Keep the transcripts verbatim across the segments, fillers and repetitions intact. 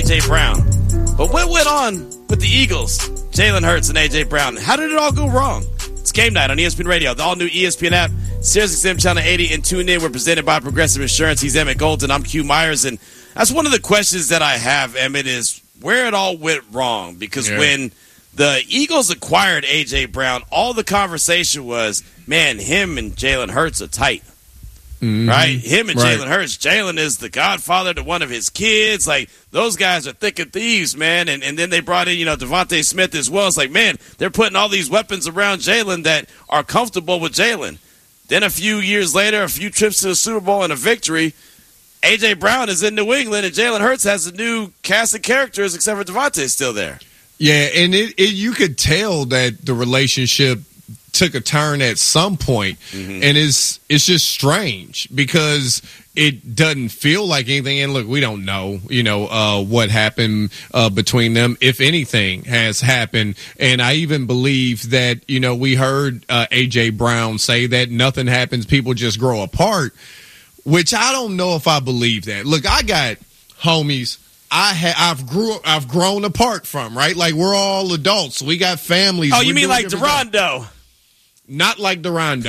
J. Brown. But what went on with the Eagles, Jalen Hurts and A J. Brown? How did it all go wrong? It's Game Night on E S P N Radio, the all-new E S P N app, SiriusXM Channel eighty, and tune in. We're presented by Progressive Insurance. He's Emmett Golden. I'm Q Myers, and that's one of the questions that I have, Emmett, is where it all went wrong. Because yeah. when the Eagles acquired A J. Brown, all the conversation was, man, him and Jalen Hurts are tight. Mm-hmm. Right? Him and right. Jalen Hurts. Jalen is the godfather to one of his kids. Like, those guys are thick as thieves, man. And and then they brought in, you know, Devontae Smith as well. It's like, man, they're putting all these weapons around Jalen that are comfortable with Jalen. Then a few years later, a few trips to the Super Bowl and a victory, A J. Brown is in New England, and Jalen Hurts has a new cast of characters, except for Devontae is still there. Yeah, and it, it you could tell that the relationship took a turn at some point, mm-hmm. and it's it's just strange because it doesn't feel like anything. And look, we don't know, you know, uh, what happened uh, between them, if anything has happened. And I even believe that, you know, we heard uh, A J. Brown say that nothing happens, people just grow apart, which I don't know if I believe that. Look, I got homies I ha- I've grew I've grown apart from, right? Like, we're all adults, we got families. Oh, you mean like Derondo? Not like Derondo.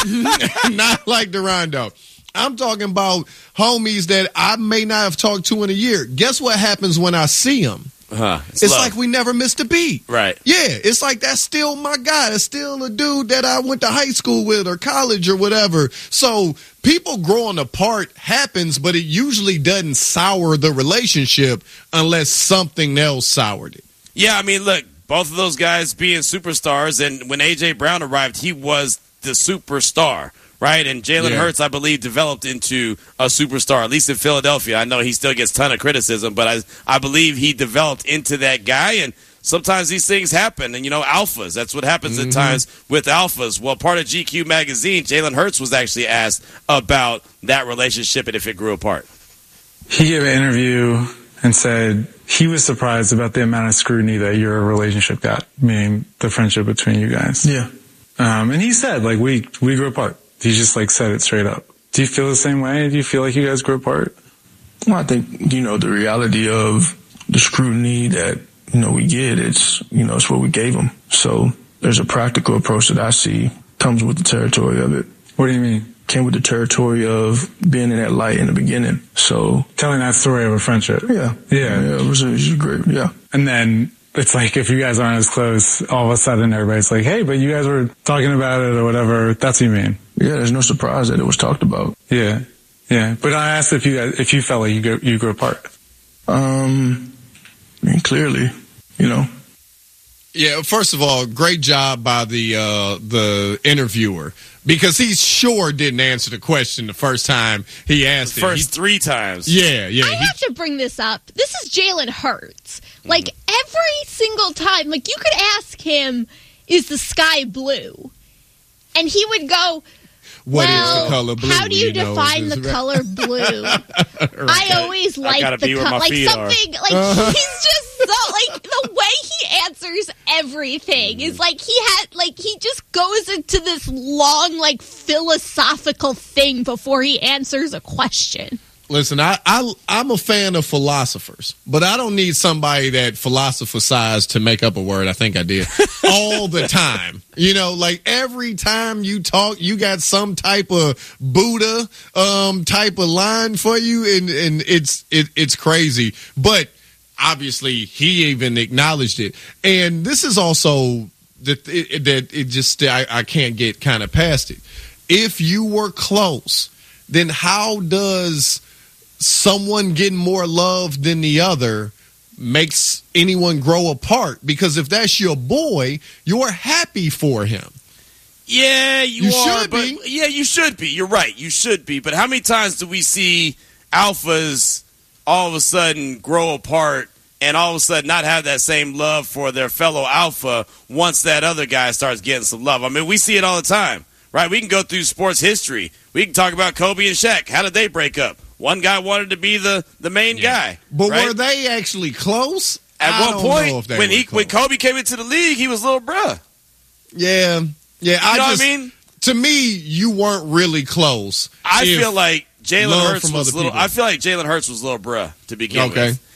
Not like Derondo. I'm talking about homies that I may not have talked to in a year. Guess what happens when I see them? Uh-huh. It's, it's like we never missed a beat. Right. Yeah, it's like that's still my guy. That's still a dude that I went to high school with or college or whatever. So people growing apart happens, but it usually doesn't sour the relationship unless something else soured it. Yeah, I mean, look. Both of those guys being superstars, and when A J. Brown arrived, he was the superstar, right? And Jalen yeah. Hurts, I believe, developed into a superstar, at least in Philadelphia. I know he still gets a ton of criticism, but I, I believe he developed into that guy, and sometimes these things happen. And, you know, alphas, that's what happens mm-hmm. at times with alphas. Well, part of G Q magazine, Jalen Hurts was actually asked about that relationship and if it grew apart. He gave an interview and said he was surprised about the amount of scrutiny that your relationship got, meaning the friendship between you guys. Yeah. Um, and he said, like, we, we grew apart. He just, like, said it straight up. Do you feel the same way? Do you feel like you guys grew apart? Well, I think, you know, the reality of the scrutiny that, you know, we get, it's, you know, it's what we gave them. So there's a practical approach that I see comes with the territory of it. What do you mean? Came with the territory of being in that light in the beginning. So telling that story of a friendship. Yeah. Yeah. Yeah, it was, it was great. Yeah. And then it's like, if you guys aren't as close, all of a sudden everybody's like, hey, but you guys were talking about it or whatever. That's what you mean. Yeah. There's no surprise that it was talked about. Yeah. Yeah. But I asked if you guys, if you felt like you go, you grew apart. Um, I mean, clearly, you know. Yeah, first of all, great job by the uh, the interviewer, because he sure didn't answer the question the first time he asked the it. First he, three times. Yeah, yeah. I he, have to bring this up. This is Jalen Hurts. Like, mm. every single time, like, you could ask him, is the sky blue? And he would go, What well, is the color blue? How do you, you define know, the color blue? right. I always like the color. Like, something, are. like, uh-huh. he's just so, like, the way he answers everything is like he had, like, he just goes into this long, like, philosophical thing before he answers a question. Listen, I, I, I'm a fan of philosophers, but I don't need somebody that philosophizes to make up a word. I think I did all the time. You know, like, every time you talk, you got some type of Buddha um, type of line for you, and, and it's it, it's crazy. But obviously, he even acknowledged it. And this is also that it, that it just I, I can't get kind of past it. If you were close, then how does someone getting more love than the other makes anyone grow apart? Because if that's your boy, you're happy for him. Yeah, you, you are. Should but, be. Yeah, you should be. You're right. You should be. But how many times do we see alphas all of a sudden grow apart and all of a sudden not have that same love for their fellow alpha once that other guy starts getting some love? I mean, we see it all the time, right? We can go through sports history. We can talk about Kobe and Shaq. How did they break up? One guy wanted to be the, the main yeah. guy. But right? were they actually close? At I one don't point, know if they when were he close. when Kobe came into the league, he was little bruh. Yeah. Yeah. You I know just, what I mean? To me, you weren't really close. I feel like Jalen Hurts was little. people. I feel like Jalen Hurts was little bruh to begin okay. with.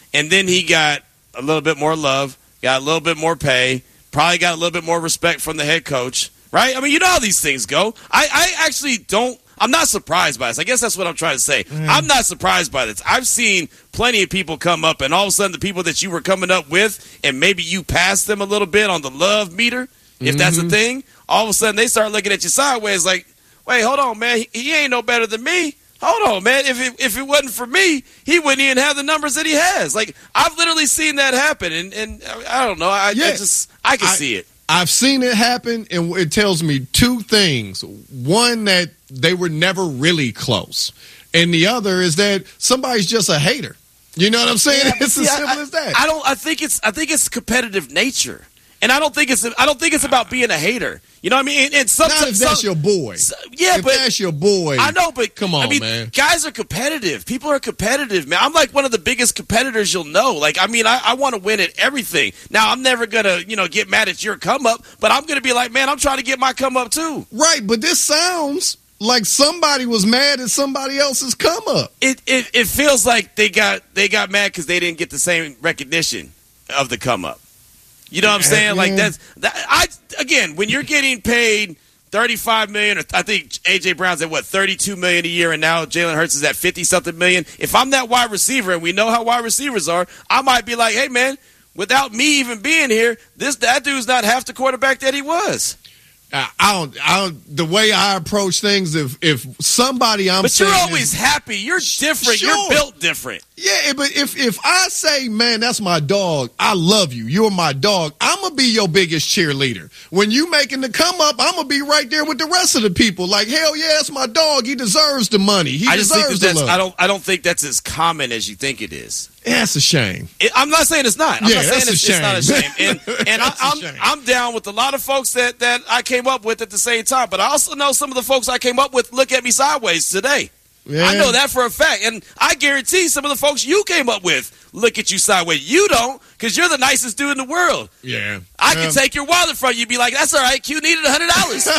and then he got a little bit more love, got a little bit more pay, probably got a little bit more respect from the head coach, right? I mean, you know how these things go. I, I actually don't, I'm not surprised by this. I guess that's what I'm trying to say. Mm. I'm not surprised by this. I've seen plenty of people come up, and all of a sudden the people that you were coming up with, and maybe you passed them a little bit on the love meter, if mm-hmm. that's a thing, all of a sudden they start looking at you sideways like, wait, hold on, man. He, he ain't no better than me. Hold on, man. If it, if it wasn't for me, he wouldn't even have the numbers that he has. Like, I've literally seen that happen, and, and I don't know. I, yeah. I just, I can I, see it. I've seen it happen, and it tells me two things. One, that they were never really close. And the other is that somebody's just a hater. You know what I'm saying? Yeah, it's as simple I, as that. I don't, I think it's, I think it's competitive nature. And I don't think it's I don't think it's about being a hater. You know what I mean? And, and sometimes, not if that's some, your boy. So, yeah, if but that's your boy. I know, but come on, I mean, man. Guys are competitive. People are competitive, man. I'm like one of the biggest competitors you'll know. Like, I mean, I, I want to win at everything. Now, I'm never gonna, you know, get mad at your come up, but I'm gonna be like, man, I'm trying to get my come up too. Right, but this sounds like somebody was mad at somebody else's come up. It it, it feels like they got they got mad because they didn't get the same recognition of the come up. You know what I'm saying? Like that's that. I again, when you're getting paid thirty-five million dollars, or I think A J Brown's at what thirty-two million dollars a year, and now Jalen Hurts is at fifty something million. If I'm that wide receiver, and we know how wide receivers are, I might be like, hey man, without me even being here, this that dude's not half the quarterback that he was. I don't, I don't, the way I approach things, if if somebody I'm But saying you're always is, happy. You're different. Sure. You're built different. Yeah, but if if I say, man, that's my dog, I love you, you're my dog, I'm going to be your biggest cheerleader. When you making the come up, I'm going to be right there with the rest of the people. Like, hell yeah, it's my dog. He deserves the money. He I just deserves think that the that's, love. I don't, I don't think that's as common as you think it is. Yeah, it's a shame. It, I'm not saying it's not. I'm yeah, not saying that's it's, a shame. it's not a shame. And, and I, I'm I'm down with a lot of folks that, that I came up with at the same time. But I also know some of the folks I came up with look at me sideways today. Yeah. I know that for a fact. And I guarantee some of the folks you came up with look at you sideways. You don't, because you're the nicest dude in the world. Yeah. I can um, take your wallet from you and be like, that's all right, Q needed one hundred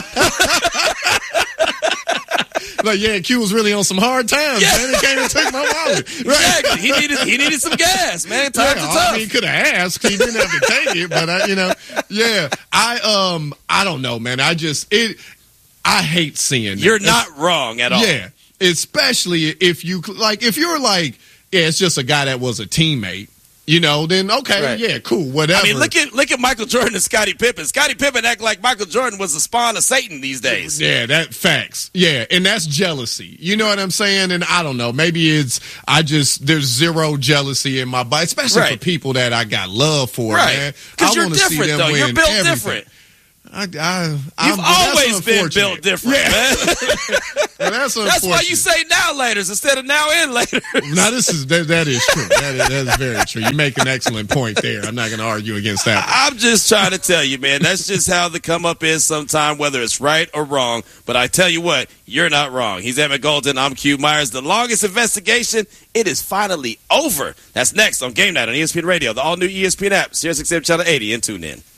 dollars. Like, yeah, Q was really on some hard times, yeah. man. He came and took my wallet. Exactly. Right. He needed he needed some gas, man. Times yeah, are tough. I mean, he could have asked. He didn't have to take it, but I, you know, yeah. I um, I don't know, man. I just it. I hate seeing. You're that. not it's, wrong at all. Yeah, especially if you like. If you're like, yeah, it's just a guy that was a teammate. You know, then okay, right. yeah, cool, whatever. I mean, look at look at Michael Jordan and Scottie Pippen. Scottie Pippen act like Michael Jordan was the spawn of Satan these days. Yeah, that facts. Yeah, and that's jealousy. You know what I'm saying? And I don't know. Maybe it's I just there's zero jealousy in my body, especially right. for people that I got love for. Right? Man, because you're different, though. You're built everything. different. I, I, You've I'm, always been built different, yeah. man. Well, that's that's why you say now laters instead of now in laters. Now this is that, that is true. That is, that is very true. You make an excellent point there. I'm not going to argue against that. I'm just trying to tell you, man. That's just how the come up is sometime, whether it's right or wrong. But I tell you what, you're not wrong. He's Emmett Golden. I'm Q Myers. The longest investigation, it is finally over. That's next on Game Night on E S P N Radio, the all new E S P N app, Sirius X M Channel eighty, and tune in.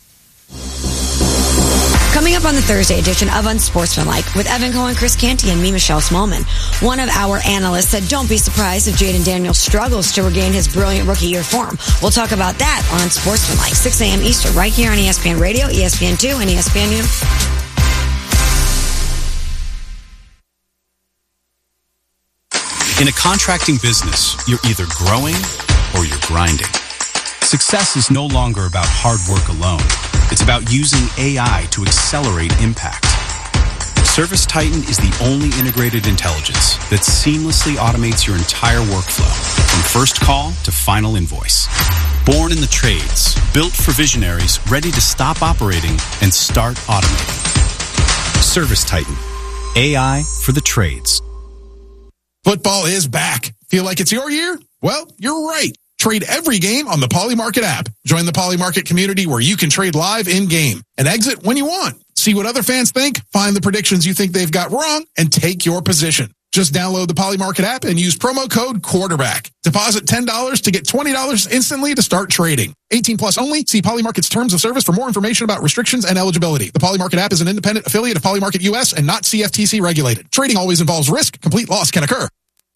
Coming up on the Thursday edition of Unsportsmanlike with Evan Cohen, Chris Canty, and me, Michelle Smallman. One of our analysts said, don't be surprised if Jaden Daniels struggles to regain his brilliant rookie year form. We'll talk about that on Unsportsmanlike, six a.m. Eastern, right here on E S P N Radio, E S P N two, and E S P N U. In a contracting business, you're either growing or you're grinding. Success is no longer about hard work alone. It's about using A I to accelerate impact. ServiceTitan is the only integrated intelligence that seamlessly automates your entire workflow, from first call to final invoice. Born in the trades, built for visionaries ready to stop operating and start automating. ServiceTitan, A I for the trades. Football is back. Feel like it's your year? Well, you're right. Trade every game on the Polymarket app. Join the Polymarket community where you can trade live in-game and exit when you want. See what other fans think, find the predictions you think they've got wrong, and take your position. Just download the Polymarket app and use promo code QUARTERBACK. Deposit ten dollars to get twenty dollars instantly to start trading. eighteen plus only. See Polymarket's terms of service for more information about restrictions and eligibility. The Polymarket app is an independent affiliate of Polymarket U S and not C F T C regulated. Trading always involves risk. Complete loss can occur.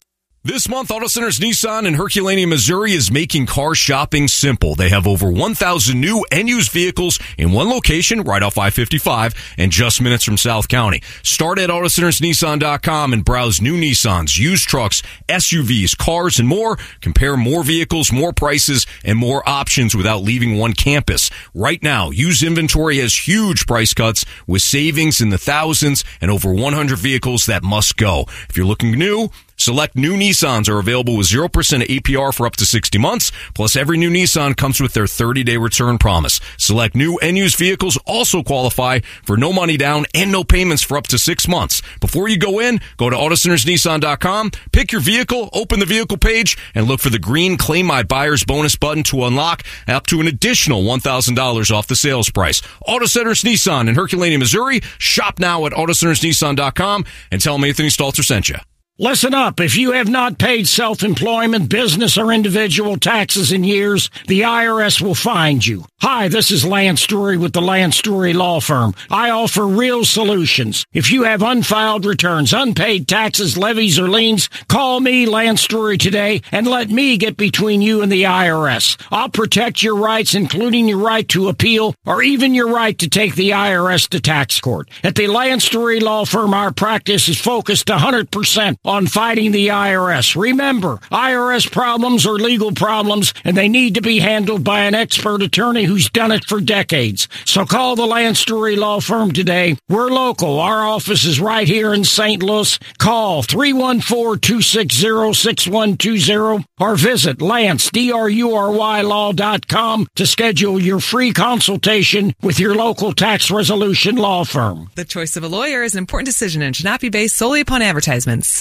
This month, Auto Centers Nissan in Herculaneum, Missouri is making car shopping simple. They have over one thousand new and used vehicles in one location right off I fifty-five and just minutes from South County. Start at Auto Centers Nissan dot com and browse new Nissans, used trucks, S U Vs, cars, and more. Compare more vehicles, more prices, and more options without leaving one campus. Right now, used inventory has huge price cuts with savings in the thousands and over one hundred vehicles that must go. If you're looking new, select new Nissans are available with zero percent A P R for up to sixty months. Plus, every new Nissan comes with their thirty-day return promise. Select new and used vehicles also qualify for no money down and no payments for up to six months. Before you go in, go to Auto Centers Nissan dot com, pick your vehicle, open the vehicle page, and look for the green Claim My Buyer's Bonus button to unlock up to an additional one thousand dollars off the sales price. Auto Centers Nissan in Herculaneum, Missouri. Shop now at Auto Centers Nissan dot com and tell them Anthony Stalter sent you. Listen up. If you have not paid self-employment, business, or individual taxes in years, the I R S will find you. Hi, this is Lance Story with the Lance Story Law Firm. I offer real solutions. If you have unfiled returns, unpaid taxes, levies, or liens, call me, Lance Story, today and let me get between you and the I R S. I'll protect your rights, including your right to appeal or even your right to take the I R S to tax court. At the Lance Story Law Firm, our practice is focused one hundred percent on fighting the I R S. Remember, I R S problems are legal problems, and they need to be handled by an expert attorney who's done it for decades. So call the Lance Story Law Firm today. We're local. Our office is right here in Saint Louis. Call three one four, two six zero, six one two zero or visit Lance, D R U R Y law dot com to schedule your free consultation with your local tax resolution law firm. The choice of a lawyer is an important decision and should not be based solely upon advertisements.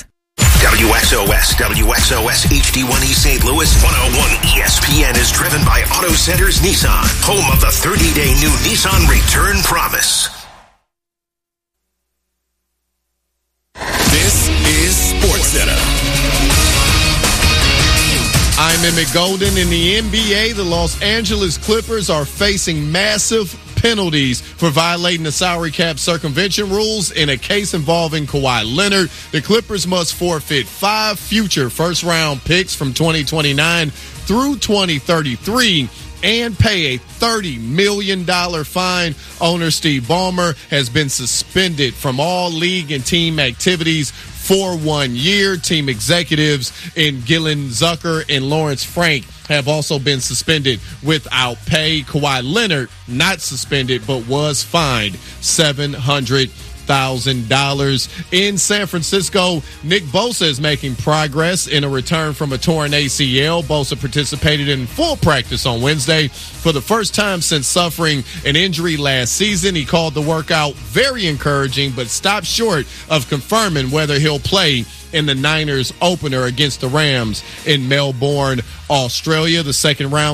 W X O S, W X O S H D one E Saint Louis, one oh one E S P N is driven by Auto Centers Nissan, home of the thirty-day new Nissan Return Promise. This is SportsCenter. I'm Emmett Golden. In the N B A, the Los Angeles Clippers are facing massive penalties for violating the salary cap circumvention rules in a case involving Kawhi Leonard. The Clippers must forfeit five future first-round picks from twenty twenty-nine through twenty thirty-three and pay a thirty million dollars fine. Owner Steve Ballmer has been suspended from all league and team activities for one year. Team executives in Gillen Zucker and Lawrence Frank have also been suspended without pay. Kawhi Leonard not suspended but was fined seven hundred thousand dollars. In San Francisco, Nick Bosa is making progress in a return from a torn A C L. Bosa participated in full practice on Wednesday for the first time since suffering an injury last season. He called the workout very encouraging, but stopped short of confirming whether he'll play in the Niners opener against the Rams in Melbourne, Australia. The second round